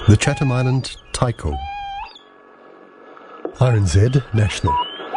The Chatham Island Taiko. RNZ National.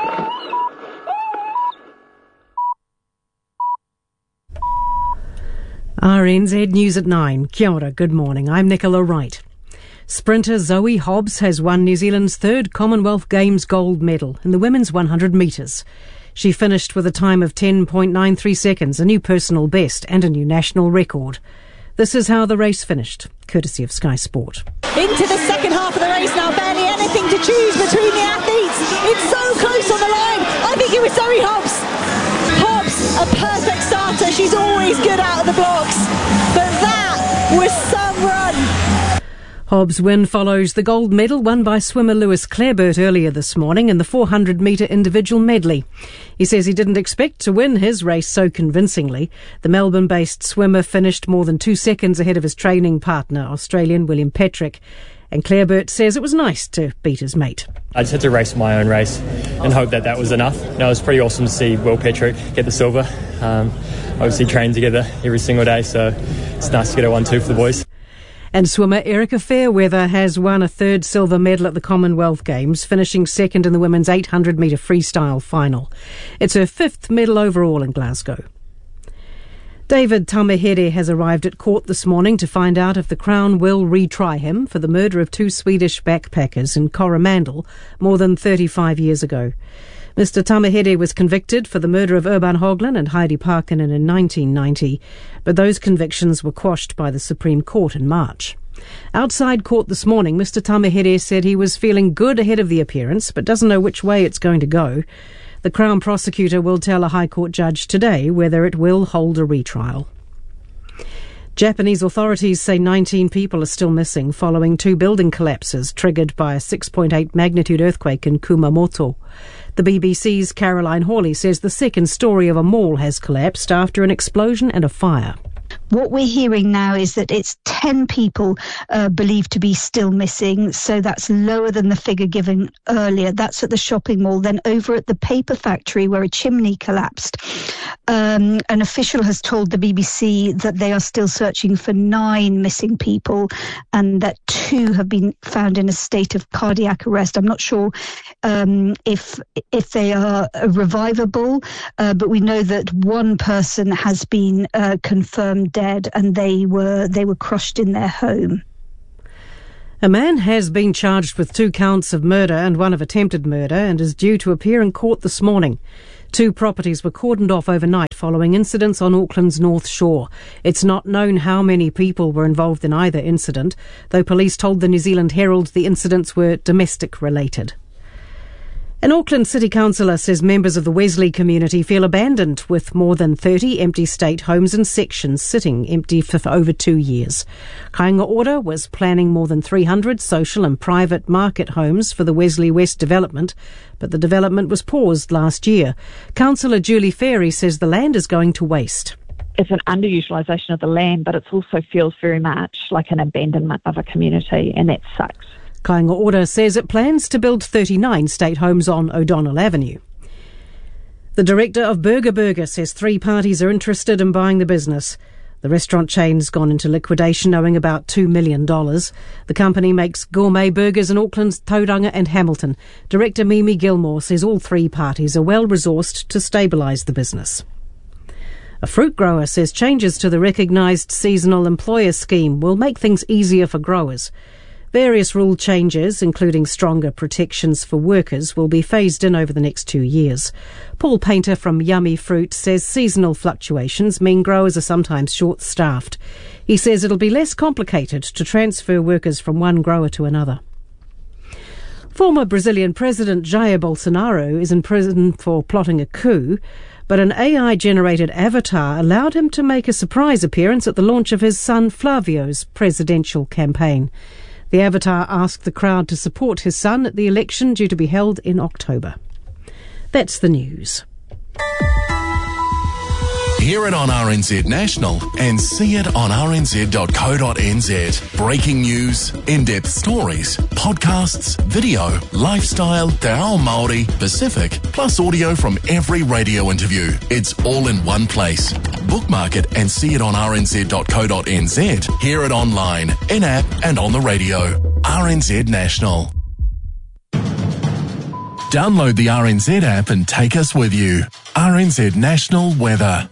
RNZ News at 9. Kia ora, good morning. I'm Nicola Wright. Sprinter Zoe Hobbs has won New Zealand's third Commonwealth Games gold medal in the women's 100 metres. She finished with a time of 10.93 seconds, a new personal best and a new national record. This is how the race finished, courtesy of Sky Sport. Into the second half of the race now, barely anything to choose between the athletes. It's so close on the line. I think it was Zoe Hobbs. Hobbs, a perfect starter. She's always good out of the blocks. But that was some run. Hobbs' win follows the gold medal won by swimmer Lewis Clareburt earlier this morning in the 400-metre individual medley. He says he didn't expect to win his race so convincingly. The Melbourne-based swimmer finished more than 2 seconds ahead of his training partner, Australian William Patrick. And Clareburt says it was nice to beat his mate. I just had to race my own race and hope that was enough. It was pretty awesome to see Will Patrick get the silver. Obviously train together every single day, so it's nice to get a 1-2 for the boys. And swimmer Erica Fairweather has won a third silver medal at the Commonwealth Games, finishing second in the women's 800-metre freestyle final. It's her fifth medal overall in Glasgow. David Tamihere has arrived at court this morning to find out if the Crown will retry him for the murder of 2 Swedish backpackers in Coromandel more than 35 years ago. Mr. Tamihere was convicted for the murder of Urban Hoagland and Heidi Parkinen in 1990, but those convictions were quashed by the Supreme Court in March. Outside court this morning, Mr. Tamihere said he was feeling good ahead of the appearance, but doesn't know which way it's going to go. The Crown prosecutor will tell a High Court judge today whether it will hold a retrial. Japanese authorities say 19 people are still missing following 2 building collapses triggered by a 6.8 magnitude earthquake in Kumamoto. The BBC's Caroline Hawley says the second story of a mall has collapsed after an explosion and a fire. What we're hearing now is that it's 10 people believed to be still missing, so that's lower than the figure given earlier. That's at the shopping mall. Then over at the paper factory where a chimney collapsed, an official has told the BBC that they are still searching for 9 missing people and that 2 have been found in a state of cardiac arrest. I'm not sure if they are revivable, but we know that 1 person has been confirmed dead, and they were crushed in their home. A man has been charged with 2 counts of murder and 1 of attempted murder and is due to appear in court this morning. 2 properties were cordoned off overnight following incidents on Auckland's North Shore. It's not known how many people were involved in either incident, though police told the New Zealand Herald the incidents were domestic related. An Auckland City Councillor says members of the Wesley community feel abandoned with more than 30 empty state homes and sections sitting empty for over 2 years. Kāinga Ora was planning more than 300 social and private market homes for the Wesley West development, but the development was paused last year. Councillor Julie Ferry says the land is going to waste. It's an underutilisation of the land, but it also feels very much like an abandonment of a community, and that sucks. Kāinga Ora says it plans to build 39 state homes on O'Donnell Avenue. The director of Burger says 3 parties are interested in buying the business. The restaurant chain's gone into liquidation, owing about $2 million. The company makes gourmet burgers in Auckland's Tauranga and Hamilton. Director Mimi Gilmore says all 3 parties are well-resourced to stabilise the business. A fruit grower says changes to the recognised seasonal employer scheme will make things easier for growers. Various rule changes, including stronger protections for workers, will be phased in over the next 2 years. Paul Painter from Yummy Fruit says seasonal fluctuations mean growers are sometimes short-staffed. He says it'll be less complicated to transfer workers from one grower to another. Former Brazilian President Jair Bolsonaro is in prison for plotting a coup, but an AI-generated avatar allowed him to make a surprise appearance at the launch of his son Flavio's presidential campaign. The avatar asked the crowd to support his son at the election due to be held in October. That's the news. Hear it on RNZ National and see it on rnz.co.nz. Breaking news, in-depth stories, podcasts, video, lifestyle, te ao Māori, Pacific, plus audio from every radio interview. It's all in one place. Bookmark it and see it on rnz.co.nz. Hear it online, in-app and on the radio. RNZ National. Download the RNZ app and take us with you. RNZ National Weather.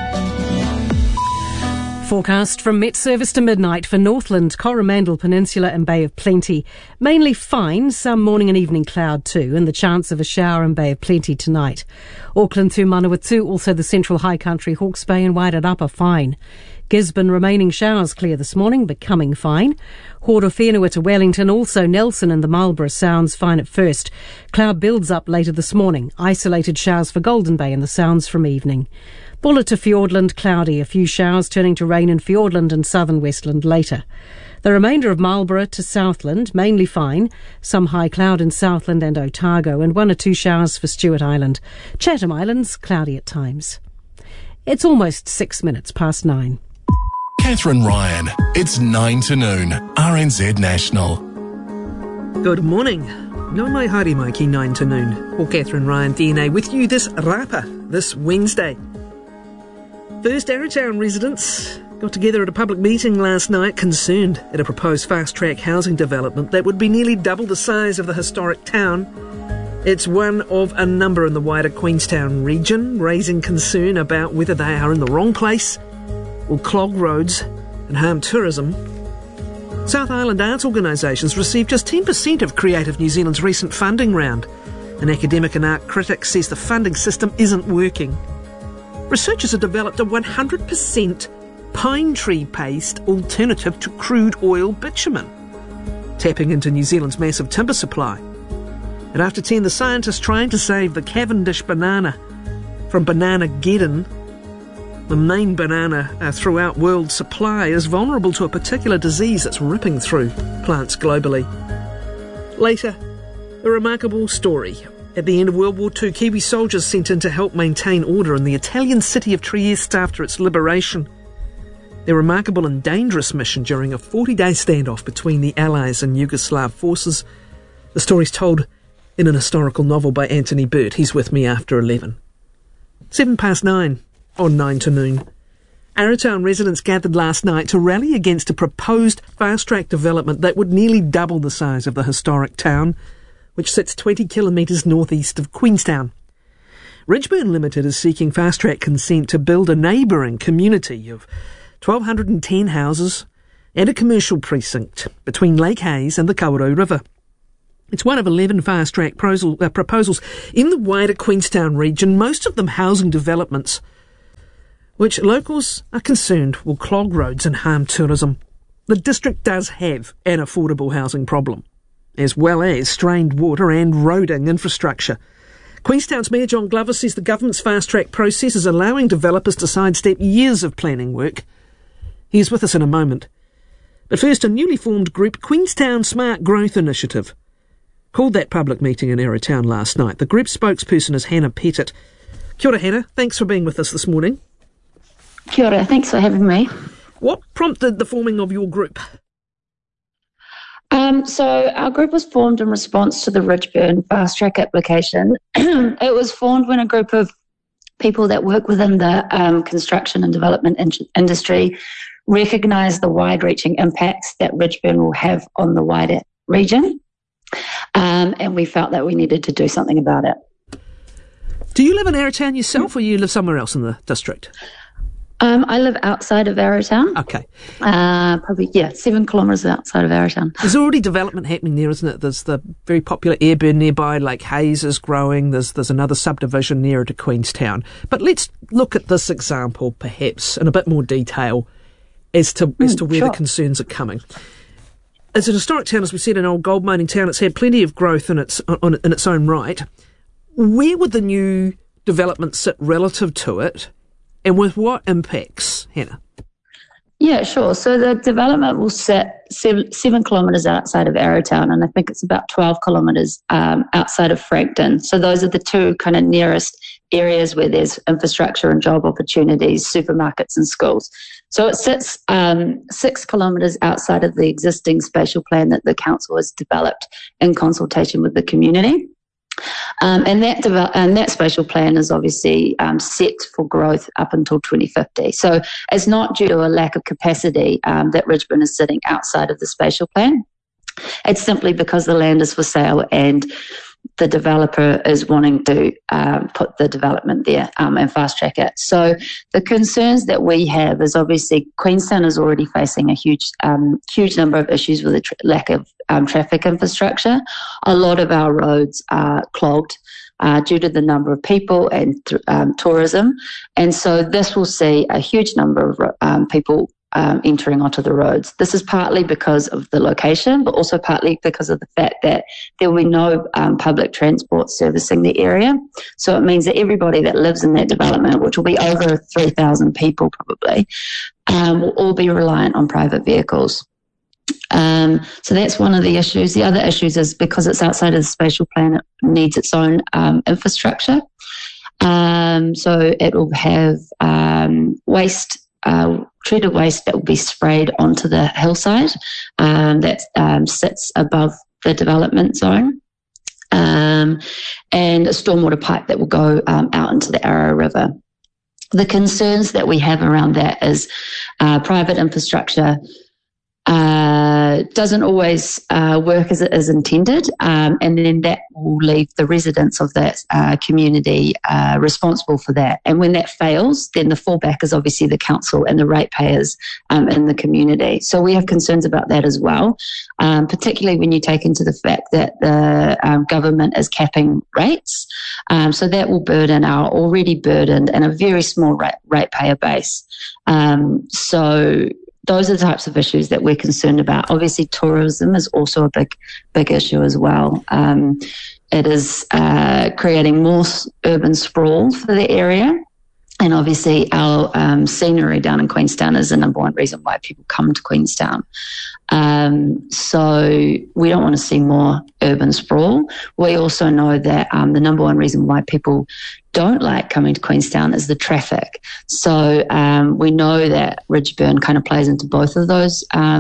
Forecast from Met Service to midnight for Northland, Coromandel Peninsula and Bay of Plenty. Mainly fine, some morning and evening cloud too, and the chance of a shower in Bay of Plenty tonight. Auckland to Manawatu, also the central high country, Hawke's Bay and Wairarapa fine. Gisborne remaining showers clear this morning, becoming fine. Horowhenua to Wellington, also Nelson and the Marlborough Sounds fine at first. Cloud builds up later this morning. Isolated showers for Golden Bay and the Sounds from evening. Buller to Fiordland, cloudy. A few showers turning to rain in Fiordland and southern Westland later. The remainder of Marlborough to Southland, mainly fine. Some high cloud in Southland and Otago, and 1 or 2 showers for Stewart Island. Chatham Islands, cloudy at times. It's almost 6 minutes past 9. Catherine Ryan. It's 9 to noon. RNZ National. Good morning. Nau mai haere mai ki 9 to noon. Or Catherine Ryan DNA with you this rapa, this Wednesday. First Arrowtown residents got together at a public meeting last night concerned at a proposed fast-track housing development that would be nearly double the size of the historic town. It's one of a number in the wider Queenstown region, raising concern about whether they are in the wrong place, will clog roads and harm tourism. South Island arts organisations received just 10% of Creative New Zealand's recent funding round. An academic and art critic says the funding system isn't working. Researchers have developed a 100% pine tree paste alternative to crude oil bitumen, tapping into New Zealand's massive timber supply. At after 10, the scientists trying to save the Cavendish banana from Bananageddon. The main banana throughout world supply is vulnerable to a particular disease that's ripping through plants globally. Later, a remarkable story. At the end of World War II, Kiwi soldiers sent in to help maintain order in the Italian city of Trieste after its liberation. Their remarkable and dangerous mission during a 40-day standoff between the Allies and Yugoslav forces. The story's told in an historical novel by Anthony Burt. He's with me after 11. 7 past 9 on 9 to noon. Arrowtown residents gathered last night to rally against a proposed fast-track development that would nearly double the size of the historic town, which sits 20 kilometres northeast of Queenstown. Ridgeburn Limited is seeking fast-track consent to build a neighbouring community of 1,210 houses and a commercial precinct between Lake Hayes and the Kawerau River. It's one of 11 fast-track proposals in the wider Queenstown region, most of them housing developments, which locals are concerned will clog roads and harm tourism. The district does have an affordable housing problem, as well as strained water and roading infrastructure. Queenstown's Mayor John Glover says the government's fast-track process is allowing developers to sidestep years of planning work. He is with us in a moment. But first, a newly formed group, Queenstown Smart Growth Initiative, called that public meeting in Arrowtown last night. The group spokesperson is Hannah Pettit. Kia ora, Hannah. Thanks for being with us this morning. Kia ora. Thanks for having me. What prompted the forming of your group? So our group was formed in response to the Ridgeburn Fast Track application. It was formed when a group of people that work within the construction and development industry recognised the wide-reaching impacts that Ridgeburn will have on the wider region, and we felt that we needed to do something about it. Do you live in Arrowtown yourself, or you live somewhere else in the district? I live outside of Arrowtown. Okay. Probably, 7 kilometres outside of Arrowtown. There's already development happening there, isn't it? There's the very popular Ayrburn nearby, Lake Hayes is growing. There's another subdivision nearer to Queenstown. But let's look at this example, perhaps, in a bit more detail as to where the concerns are coming. As a historic town, as we said, an old gold mining town, it's had plenty of growth in its own right. Where would the new development sit relative to it? And with what impacts, Hannah? Yeah, sure. So the development will sit 7 kilometres outside of Arrowtown, and I think it's about 12 kilometres outside of Frankton. So those are the two kind of nearest areas where there's infrastructure and job opportunities, supermarkets and schools. So it sits 6 kilometres outside of the existing spatial plan that the council has developed in consultation with the community. And that spatial plan is obviously set for growth up until 2050. So it's not due to a lack of capacity that Ridgeburn is sitting outside of the spatial plan. It's simply because the land is for sale and the developer is wanting to put the development there and fast track it. So the concerns that we have is obviously Queenstown is already facing a huge number of issues with the lack of traffic infrastructure. A lot of our roads are clogged due to the number of people and tourism. And so this will see a huge number of people entering onto the roads. This is partly because of the location, but also partly because of the fact that there will be no public transport servicing the area. So it means that everybody that lives in that development, which will be over 3,000 people probably, will all be reliant on private vehicles. So that's one of the issues. The other issues is because it's outside of the spatial plan, it needs its own infrastructure. So it will have waste, treated waste that will be sprayed onto the hillside that sits above the development zone, and a stormwater pipe that will go out into the Arrow River. The concerns that we have around that is private infrastructure doesn't always work as it is intended, and then that will leave the residents of that community responsible for that. And when that fails, then the fallback is obviously the council and the ratepayers in the community. So we have concerns about that as well, particularly when you take into the fact that the government is capping rates. So that will burden our already burdened and a very small ratepayer base. So those are the types of issues that we're concerned about. Obviously, tourism is also a big issue as well. It is creating more urban sprawl for the area. And obviously, our scenery down in Queenstown is the number one reason why people come to Queenstown. So we don't want to see more urban sprawl. We also know that the number one reason why people don't like coming to Queenstown is the traffic. So we know that Ridgeburn kind of plays into both of those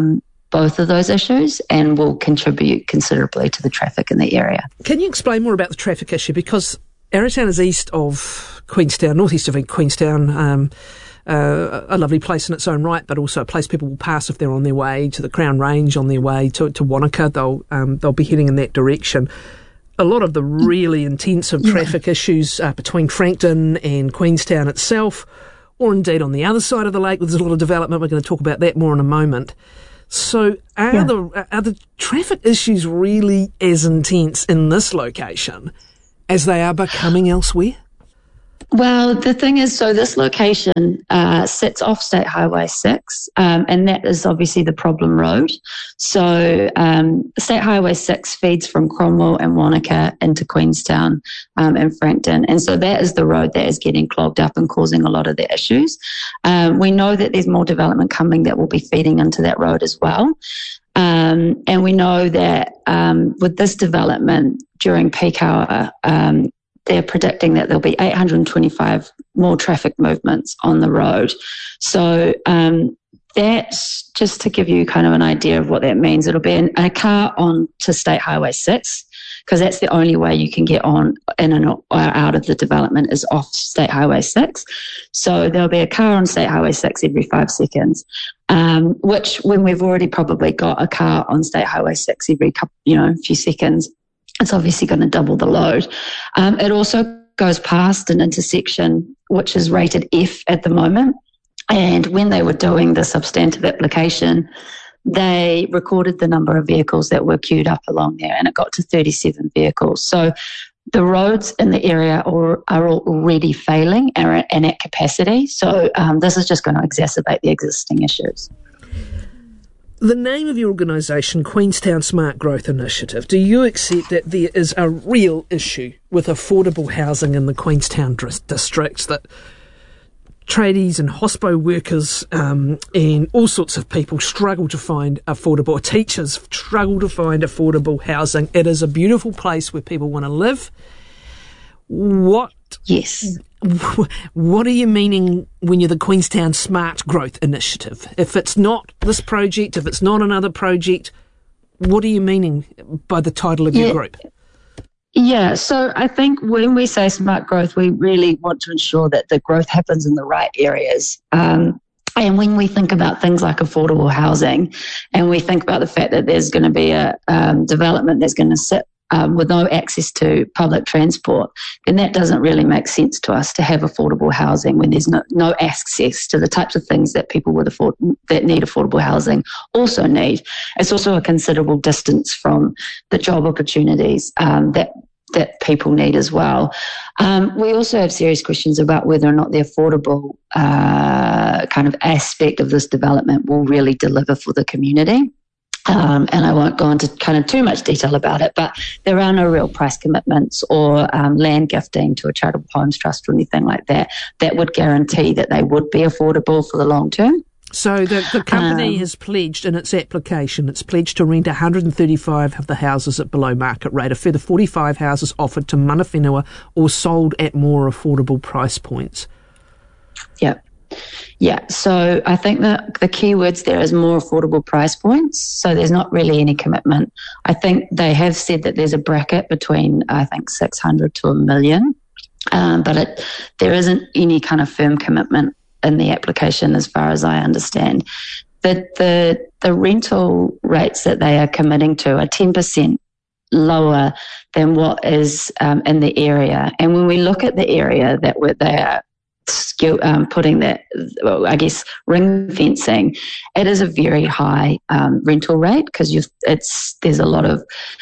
issues and will contribute considerably to the traffic in the area. Can you explain more about the traffic issue? Because Arrowtown is east of Queenstown, northeast of Queenstown, a lovely place in its own right, but also a place people will pass if they're on their way to the Crown Range, on their way to Wanaka. They'll be heading in that direction. A lot of the really intensive traffic issues between Frankton and Queenstown itself, or indeed on the other side of the lake, there's a lot of development. We're going to talk about that more in a moment. So are the traffic issues really as intense in this location as they are becoming elsewhere? Well, the thing is, so this location sits off State Highway 6, and that is obviously the problem road. So State Highway 6 feeds from Cromwell and Wanaka into Queenstown and Frankton. And so that is the road that is getting clogged up and causing a lot of the issues. We know that there's more development coming that will be feeding into that road as well. And we know that with this development during peak hour, they're predicting that there'll be 825 more traffic movements on the road. So that's just to give you kind of an idea of what that means. It'll be a car on to State Highway 6, because that's the only way you can get on in and out of the development is off State Highway 6. So there'll be a car on State Highway 6 every 5 seconds, which when we've already probably got a car on State Highway 6 every few seconds, it's obviously going to double the load. It also goes past an intersection which is rated F at the moment. And when they were doing the substantive application, they recorded the number of vehicles that were queued up along there, and it got to 37 vehicles. So the roads in the area are already failing and at capacity. So this is just going to exacerbate the existing issues. The name of your organisation, Queenstown Smart Growth Initiative, do you accept that there is a real issue with affordable housing in the Queenstown districts, that tradies and hospo workers and all sorts of people struggle to find affordable, or teachers struggle to find affordable housing? It is a beautiful place where people want to live. What? Yes. What are you meaning when you're the Queenstown Smart Growth Initiative? If it's not this project, if it's not another project, what are you meaning by the title of your group? Yeah, so I think when we say smart growth, we really want to ensure that the growth happens in the right areas. And when we think about things like affordable housing, and we think about the fact that there's going to be a development that's going to sit with no access to public transport, then that doesn't really make sense to us to have affordable housing when there's no access to the types of things that people that need affordable housing also need. It's also a considerable distance from the job opportunities that people need as well. We also have serious questions about whether or not the affordable kind of aspect of this development will really deliver for the community. And I won't go into kind of too much detail about it, but there are no real price commitments or land gifting to a charitable homes trust or anything like that would guarantee that they would be affordable for the long term. So the company has pledged in its application, it's pledged to rent 135 of the houses at below market rate, a further 45 houses offered to mana whenua or sold at more affordable price points. Yeah, so I think that the key words there is more affordable price points, so there's not really any commitment. I think they have said that there's a bracket between, I think, 600 to $1 million, but there isn't any kind of firm commitment in the application as far as I understand. The rental rates that they are committing to are 10% lower than what is in the area. And when we look at the area that they are putting that, I guess, ring fencing, it is a very high rental rate because there's a lot of,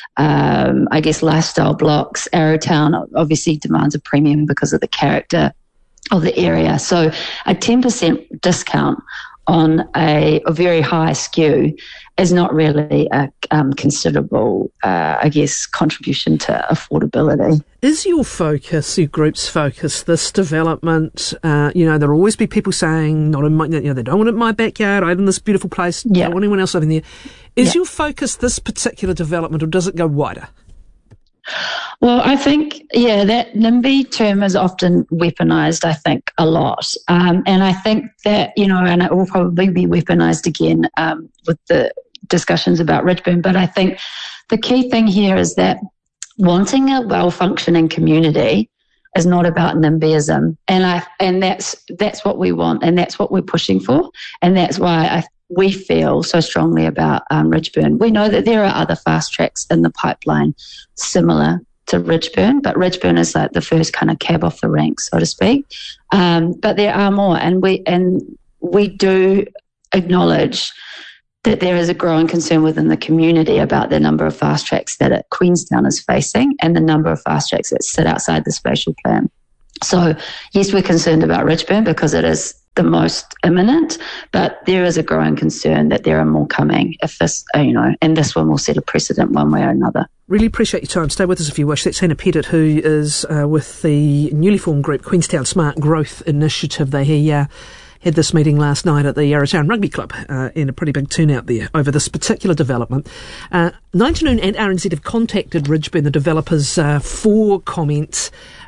I guess, lifestyle blocks. Arrowtown obviously demands a premium because of the character of the area. So a 10% discount on a very high skew is not really a considerable, I guess, contribution to affordability. Is your focus, your group's focus, this development? There'll always be people saying, "Not in my," they don't want it in my backyard. I live in this beautiful place. Don't want anyone else living there. Is your focus this particular development, or does it go wider? Well, I think, that NIMBY term is often weaponised, I think, a lot. And I think that, and it will probably be weaponised again with the discussions about Ridgeburn. But I think the key thing here is that wanting a well-functioning community is not about NIMBYism. And that's what we want, and that's what we're pushing for. And that's why we feel so strongly about Ridgeburn. We know that there are other fast tracks in the pipeline similar to Ridgeburn, but Ridgeburn is like the first kind of cab off the rank, so to speak. But there are more, and we do acknowledge that there is a growing concern within the community about the number of fast tracks that Queenstown is facing and the number of fast tracks that sit outside the spatial plan. So yes, we're concerned about Ridgeburn because it is the most imminent, but there is a growing concern that there are more coming if this, and this one will set a precedent one way or another. Really appreciate your time. Stay with us if you wish. That's Hannah Pettit, who is with the newly formed group Queenstown Smart Growth Initiative. They had this meeting last night at the Arrowtown Rugby Club and a pretty big turnout there over this particular development. 9 to Noon and RNZ have contacted Ridgeburn, the developers, for comments.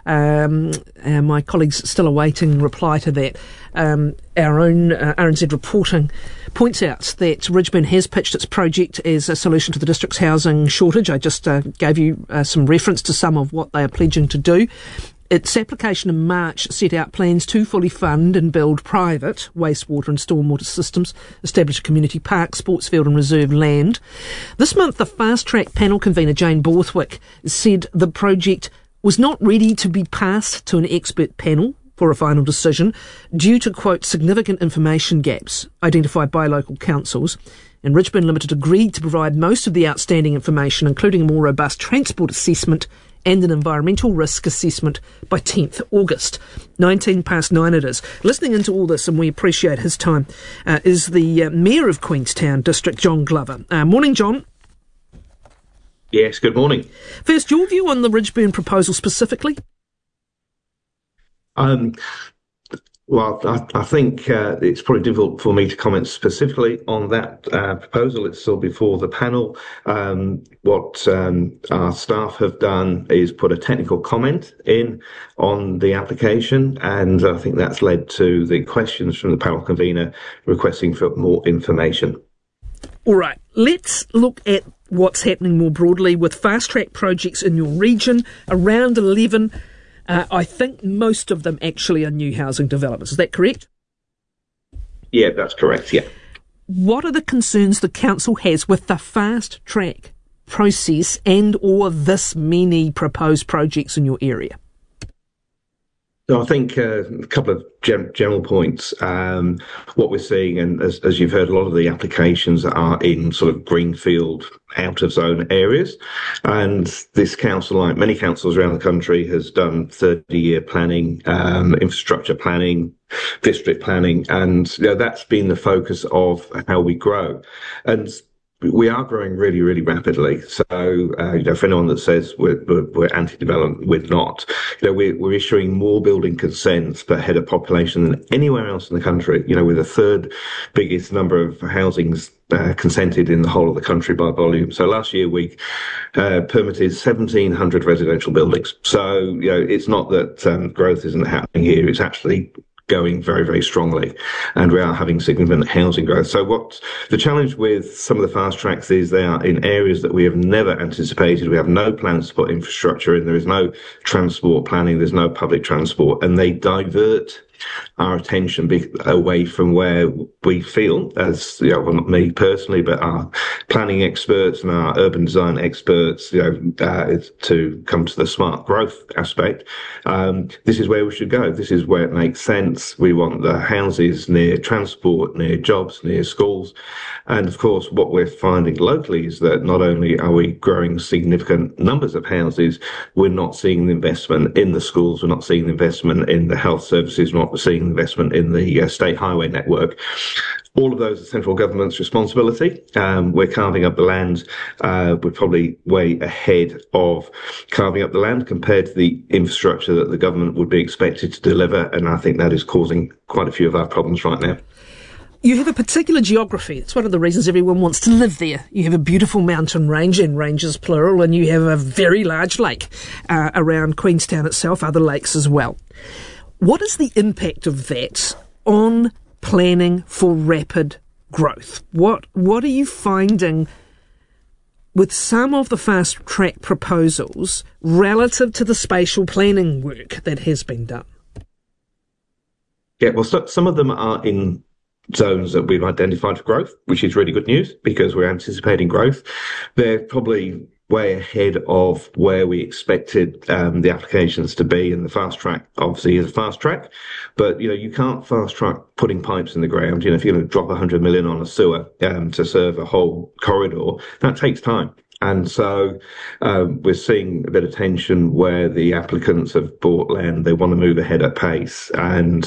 My colleague's still awaiting reply to that. Our own RNZ reporting points out that Ridgeburn has pitched its project as a solution to the district's housing shortage. I just gave you some reference to some of what they are pledging to do. Its application in March set out plans to fully fund and build private wastewater and stormwater systems, establish a community park, sports field and reserve land. This month, the Fast Track panel convener Jane Borthwick said the project was not ready to be passed to an expert panel for a final decision due to, quote, significant information gaps identified by local councils. And Ridgeburn Limited agreed to provide most of the outstanding information, including a more robust transport assessment and an environmental risk assessment by 10th August. 9:19 it is. Listening into all this, and we appreciate his time, is the Mayor of Queenstown District, John Glover. Morning, John. Yes, good morning. First, your view on the Ridgeburn proposal specifically? Well, I think it's probably difficult for me to comment specifically on that proposal. It's still before the panel. What our staff have done is put a technical comment in on the application, and I think that's led to the questions from the panel convener requesting for more information. All right, let's look at what's happening more broadly with fast-track projects in your region. Around 11, I think most of them actually are new housing developments. Is that correct? Yeah, that's correct, yeah. What are the concerns the council has with the fast-track process and or this many proposed projects in your area? So I think a couple of general points. What we're seeing, and as you've heard, a lot of the applications are in sort of greenfield, out-of-zone areas. And this council, like many councils around the country, has done 30-year planning, infrastructure planning, district planning, and that's been the focus of how we grow. And we are growing really, really rapidly. So, for anyone that says we're anti-development, we're not. We're issuing more building consents per head of population than anywhere else in the country. We're the third biggest number of housings consented in the whole of the country by volume. So last year we permitted 1,700 residential buildings. So, it's not that growth isn't happening here. It's actually going very, very strongly, and we are having significant housing growth. So what the challenge with some of the fast tracks is they are in areas that we have never anticipated. We have no plans to put infrastructure in. There is no transport planning. There's no public transport, and they divert our attention away from where we feel, as well, not me personally, but our planning experts and our urban design experts, to come to the smart growth aspect. This is where we should go. This is where it makes sense. We want the houses near transport, near jobs, near schools. And of course, what we're finding locally is that not only are we growing significant numbers of houses, we're not seeing the investment in the schools, we're not seeing the investment in the health services, we're not seeing investment in the state highway network. All of those are central government's responsibility. We're carving up the land. We're probably way ahead of carving up the land compared to the infrastructure that the government would be expected to deliver. And I think that is causing quite a few of our problems right now. You have a particular geography. It's one of the reasons everyone wants to live there. You have a beautiful mountain range, and ranges plural, and you have a very large lake around Queenstown itself, other lakes as well. What is the impact of that on planning for rapid growth? What are you finding with some of the fast-track proposals relative to the spatial planning work that has been done? Yeah, well, some of them are in zones that we've identified for growth, which is really good news because we're anticipating growth. They're probably way ahead of where we expected the applications to be, and the fast track obviously is a fast track, but you can't fast track putting pipes in the ground. If you're going to drop 100 million on a sewer to serve a whole corridor, that takes time. And so we're seeing a bit of tension where the applicants have bought land, they want to move ahead at pace, and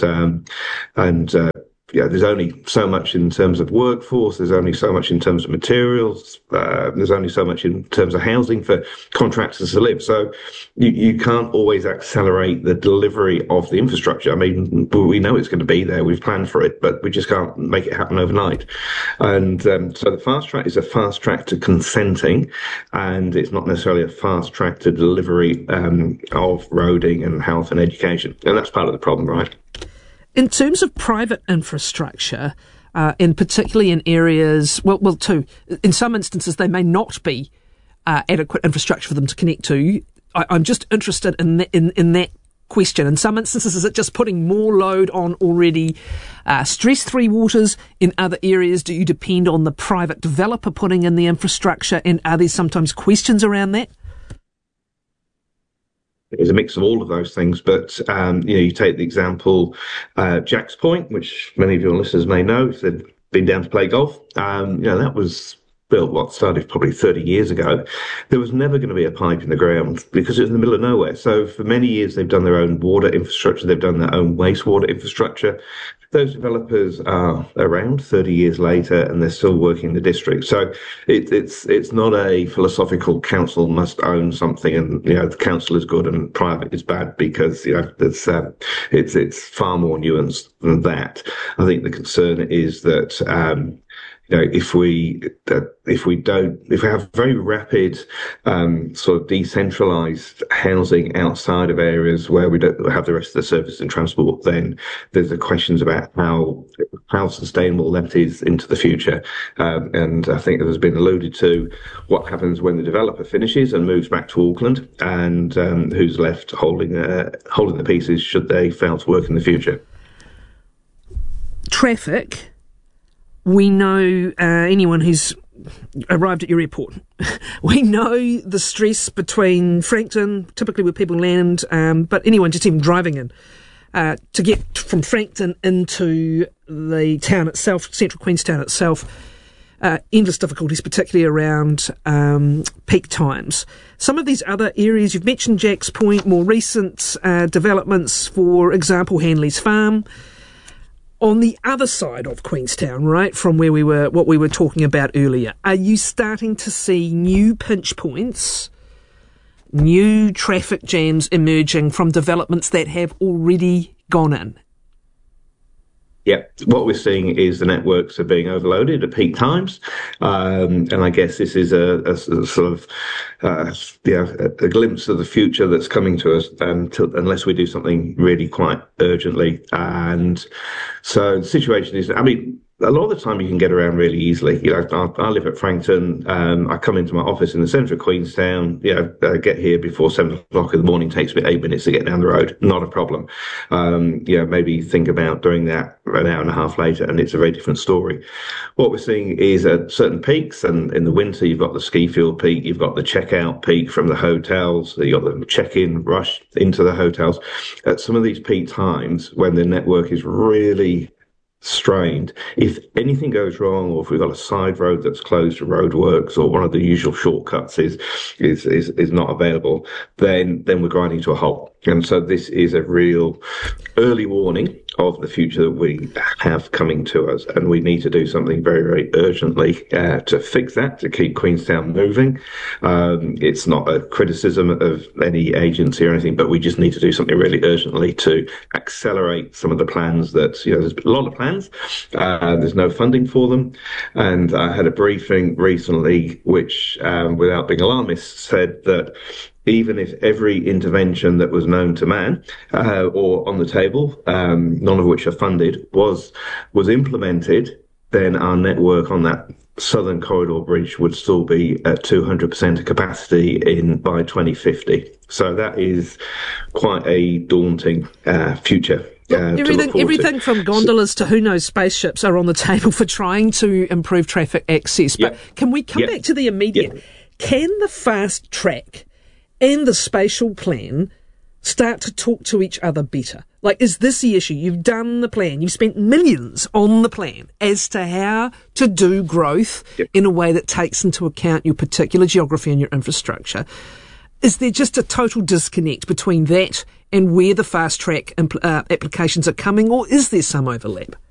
there's only so much in terms of workforce, there's only so much in terms of materials, there's only so much in terms of housing for contractors to live. So you can't always accelerate the delivery of the infrastructure. I mean, we know it's going to be there, we've planned for it, but we just can't make it happen overnight. And so the fast track is a fast track to consenting, and it's not necessarily a fast track to delivery of roading and health and education. And that's part of the problem, right? In terms of private infrastructure, and particularly in areas, in some instances they may not be adequate infrastructure for them to connect to. I'm just interested in that question. In some instances, is it just putting more load on already stressed three waters? In other areas, do you depend on the private developer putting in the infrastructure, and are there sometimes questions around that? It's a mix of all of those things, but you take the example Jack's Point, which many of your listeners may know if they've been down to play golf. That was built started probably 30 years ago. There was never going to be a pipe in the ground because it was in the middle of nowhere. So for many years they've done their own water infrastructure, they've done their own wastewater infrastructure. those developers are around 30 years later and they're still working the district. So it's not a philosophical council must own something and, the council is good and private is bad, because, it's far more nuanced than that. I think the concern is that, if we have very rapid, sort of decentralized housing outside of areas where we don't have the rest of the service and transport, then there's the questions about how sustainable that is into the future. And I think it has been alluded to what happens when the developer finishes and moves back to Auckland, and who's left holding the pieces should they fail to work in the future. Traffic. We know anyone who's arrived at your airport. We know the stress between Frankton, typically where people land, but anyone just even driving in, to get from Frankton into the town itself, central Queenstown itself, endless difficulties, particularly around peak times. Some of these other areas, you've mentioned Jack's Point, more recent developments, for example, Hanley's Farm. On the other side of Queenstown, right, from what we were talking about earlier, are you starting to see new pinch points, new traffic jams emerging from developments that have already gone in? Yeah, what we're seeing is the networks are being overloaded at peak times, and I guess this is a sort of a glimpse of the future that's coming to us, unless we do something really quite urgently. And so the situation is, a lot of the time you can get around really easily. I live at Frankton. I come into my office in the centre of Queenstown. Get here before 7 o'clock in the morning. Takes me 8 minutes to get down the road. Not a problem. Maybe think about doing that an hour and a half later, and it's a very different story. What we're seeing is at certain peaks, and in the winter you've got the ski field peak, you've got the checkout peak from the hotels, you've got the check-in rush into the hotels. At some of these peak times when the network is really strained, if anything goes wrong, or if we've got a side road that's closed to roadworks, or one of the usual shortcuts is not available, then we're grinding to a halt. And so this is a real early warning of the future that we have coming to us, and we need to do something very, very urgently to fix that, to keep Queenstown moving. It's not a criticism of any agency or anything, but we just need to do something really urgently to accelerate some of the plans that, there's a lot of plans, there's no funding for them. And I had a briefing recently which, without being alarmist, said that even if every intervention that was known to man or on the table, none of which are funded, was implemented, then our network on that Southern Corridor Bridge would still be at 200% capacity by 2050. So that is quite a daunting future. Everything from gondolas to who knows spaceships are on the table for trying to improve traffic access. But can we come back to the immediate? Yeah. Can the fast track and the spatial plan start to talk to each other better? Like, is this the issue? You've done the plan. You've spent millions on the plan as to how to do growth in a way that takes into account your particular geography and your infrastructure. Is there just a total disconnect between that and where the fast track applications are coming, or is there some overlap?